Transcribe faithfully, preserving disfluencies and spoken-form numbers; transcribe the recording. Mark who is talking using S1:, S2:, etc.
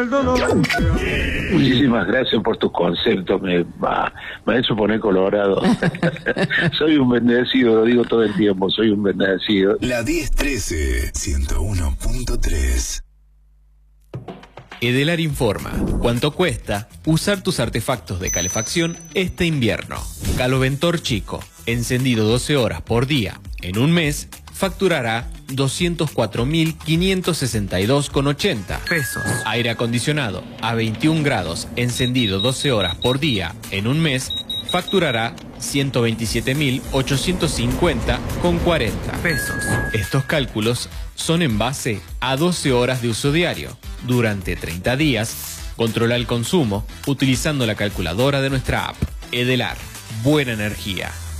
S1: Muchísimas gracias por tu concepto, me, bah, me ha hecho poner colorado. Soy un bendecido, lo digo todo el tiempo, soy un bendecido.
S2: La diez trece, ciento uno punto tres.
S3: Edelar informa cuánto cuesta usar tus artefactos de calefacción este invierno. Caloventor Chico, encendido doce horas por día en un mes, facturará doscientos cuatro mil quinientos sesenta y dos con ochenta pesos. Aire acondicionado a veintiún grados, encendido doce horas por día en un mes, facturará ciento veintisiete mil ochocientos cincuenta con cuarenta pesos. Estos cálculos son en base a doce horas de uso diario. Durante treinta días, controla el consumo utilizando la calculadora de nuestra app. Edelar, buena energía.